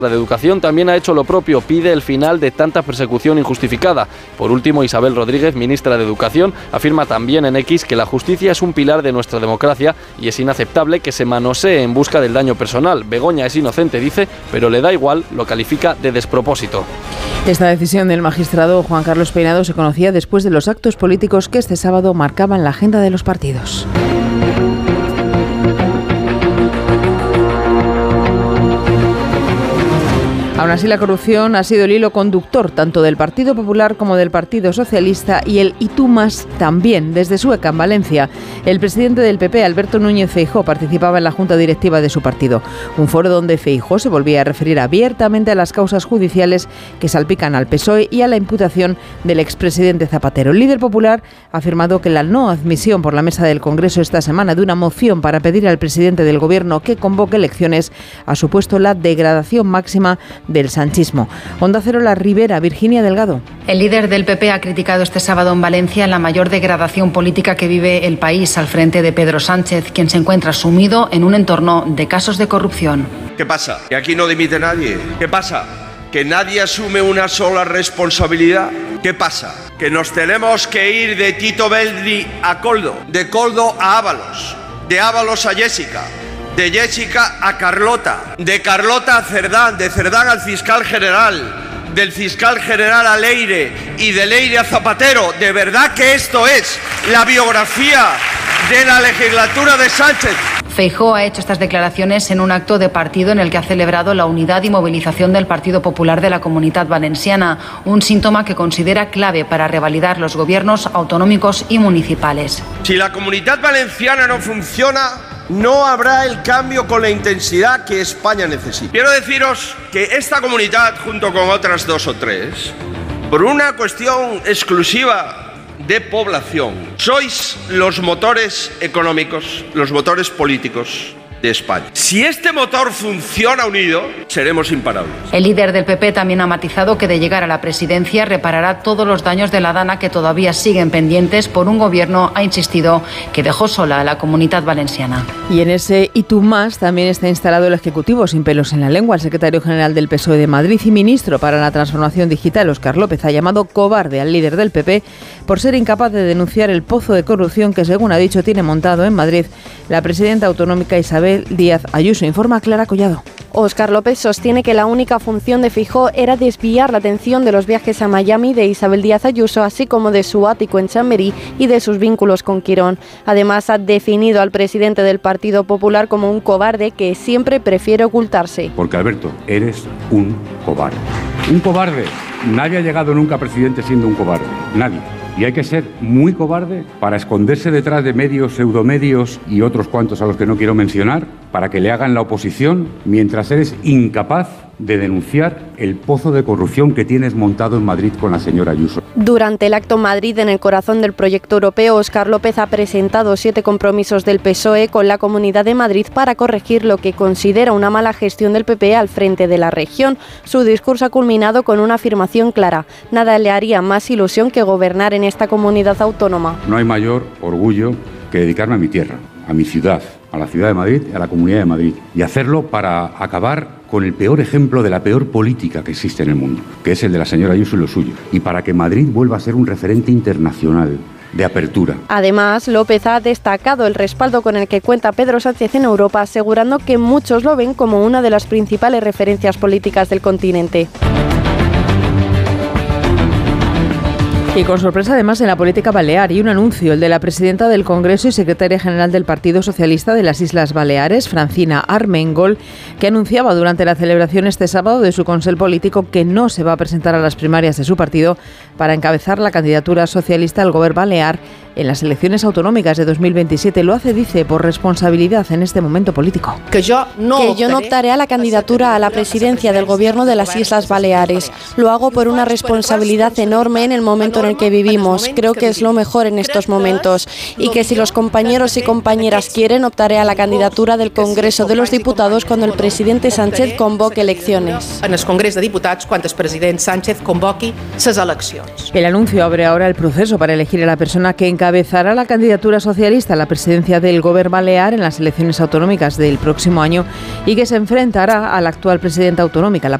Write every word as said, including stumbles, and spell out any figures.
La de Educación también ha hecho lo propio, pide el final de tanta persecución injustificada. Por último, Isabel Rodríguez, ministra de Educación, afirma también en X que la justicia es un pilar de nuestra democracia y es inaceptable que se manosee en busca del daño personal. Begoña es inocente, dice, pero le da igual, lo califica de despropósito. Esta decisión del magistrado Juan Carlos Peinado se conocía después de los actos políticos que este sábado marcaban la agenda de los partidos. Aún así, la corrupción ha sido el hilo conductor tanto del Partido Popular como del Partido Socialista y el «y tú más» también, desde Sueca, en Valencia. El presidente del P P, Alberto Núñez Feijóo, participaba en la junta directiva de su partido. Un foro donde Feijóo se volvía a referir abiertamente a las causas judiciales que salpican al P S O E y a la imputación del expresidente Zapatero. El líder popular ha afirmado que la no admisión por la mesa del Congreso esta semana de una moción para pedir al presidente del Gobierno que convoque elecciones ha supuesto la degradación máxima del sanchismo. Onda Cero, La Ribera, Virginia Delgado. El líder del P P ha criticado este sábado en Valencia la mayor degradación política que vive el país al frente de Pedro Sánchez, quien se encuentra sumido en un entorno de casos de corrupción. ¿Qué pasa? ¿Que aquí no dimite nadie? ¿Qué pasa? ¿Que nadie asume una sola responsabilidad? ¿Qué pasa? ¿Que nos tenemos que ir de Tito Belli a Coldo, de Coldo a Ábalos, de Ábalos a Jessica, de Jessica a Carlota, de Carlota a Cerdán, de Cerdán al fiscal general, del fiscal general a Leire y de Leire a Zapatero? ¿De verdad que esto es la biografía de la legislatura de Sánchez? Feijóo ha hecho estas declaraciones en un acto de partido en el que ha celebrado la unidad y movilización del Partido Popular de la Comunitat Valenciana, un síntoma que considera clave para revalidar los gobiernos autonómicos y municipales. Si la Comunitat Valenciana no funciona, no habrá el cambio con la intensidad que España necesita. Quiero deciros que esta comunidad, junto con otras dos o tres, por una cuestión exclusiva de población, sois los motores económicos, los motores políticos de España. Si este motor funciona unido, seremos imparables. El líder del P P también ha matizado que de llegar a la presidencia reparará todos los daños de la Dana que todavía siguen pendientes por un gobierno, ha insistido, que dejó sola a la Comunitat Valenciana. Y en ese «y tú más» también está instalado el Ejecutivo sin pelos en la lengua. El secretario general del P S O E de Madrid y ministro para la Transformación Digital, Óscar López, ha llamado cobarde al líder del P P por ser incapaz de denunciar el pozo de corrupción que, según ha dicho, tiene montado en Madrid la presidenta autonómica Isabel Díaz Ayuso. Informa Clara Collado. Óscar López sostiene que la única función de Feijóo era desviar la atención de los viajes a Miami de Isabel Díaz Ayuso, así como de su ático en Chamberí y de sus vínculos con Quirón. Además, ha definido al presidente del Partido Popular como un cobarde que siempre prefiere ocultarse. Porque, Alberto, eres un cobarde. Un cobarde. Nadie ha llegado nunca a presidente siendo un cobarde. Nadie. Y hay que ser muy cobarde para esconderse detrás de medios, pseudomedios y otros cuantos a los que no quiero mencionar, para que le hagan la oposición, mientras eres incapaz de denunciar el pozo de corrupción que tienes montado en Madrid con la señora Ayuso. Durante el acto Madrid, en el corazón del proyecto europeo, Óscar López ha presentado siete compromisos del P S O E con la Comunidad de Madrid para corregir lo que considera una mala gestión del P P al frente de la región. Su discurso ha culminado con una afirmación clara: nada le haría más ilusión que gobernar en esta comunidad autónoma. No hay mayor orgullo que dedicarme a mi tierra, a mi ciudad, a la ciudad de Madrid y a la Comunidad de Madrid, y hacerlo para acabar con el peor ejemplo de la peor política que existe en el mundo, que es el de la señora Ayuso y lo suyo, y para que Madrid vuelva a ser un referente internacional de apertura. Además, López ha destacado el respaldo con el que cuenta Pedro Sánchez en Europa, asegurando que muchos lo ven como una de las principales referencias políticas del continente. Y con sorpresa además en la política balear y un anuncio, el de la presidenta del Congreso y secretaria general del Partido Socialista de las Islas Baleares, Francina Armengol, que anunciaba durante la celebración este sábado de su consell político que no se va a presentar a las primarias de su partido para encabezar la candidatura socialista al Govern Balear en las elecciones autonómicas de dos mil veintisiete. Lo hace, dice, por responsabilidad en este momento político. Que yo no, que yo no optaré a la candidatura a la presidencia del Gobierno de las Islas Baleares. Lo hago por una responsabilidad enorme en el momento en el que vivimos. Creo que es lo mejor en estos momentos. Y que si los compañeros y compañeras quieren, optaré a la candidatura del Congreso de los Diputados cuando el presidente Sánchez convoque elecciones. En el Congreso de Diputados, cuando el presidente Sánchez convoque esas elecciones. El anuncio abre ahora el proceso para elegir a la persona que encabezará la candidatura socialista a la presidencia del Govern Balear en las elecciones autonómicas del próximo año y que se enfrentará a la actual presidenta autonómica, la